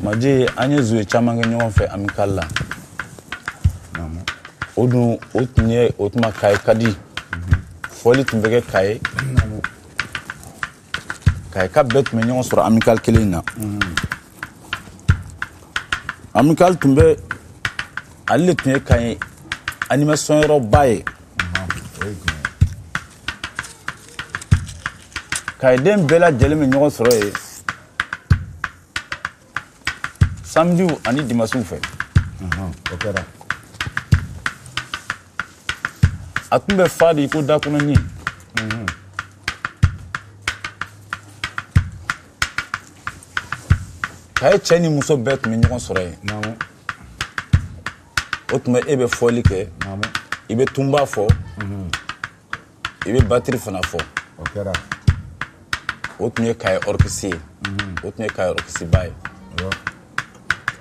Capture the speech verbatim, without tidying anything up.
Maji an ye joué caman kɛ ɲɔgɔn fɛ amical la. O dun o tun ye o tuma Kaye ka di. Fɔli tun bɛ kɛ Kaye. Kaye ka bɛɛ tun bɛ ɲɔgɔn sɔrɔ amical kelen in na. Amical tun bɛ ale de tun ye Kaye animation yɔrɔba ye. Kaye den bɛɛ lajɛlen bɛ ɲɔgɔn sɔrɔ yen samedi ani dimanche fɛ. O kɛra. A tun bɛ fa de ko dakɔnɔni. Kaye cɛ ni muso bɛɛ tun bɛ ɲɔgɔn sɔrɔ yen. O tuma e bɛ fɔli kɛ, i bɛ tunba fɔ, i bɛ batterie fana fɔ. O kɛra. O tun ye Kaye orchestre ye. O tun ye Kaye orchestre ba ye.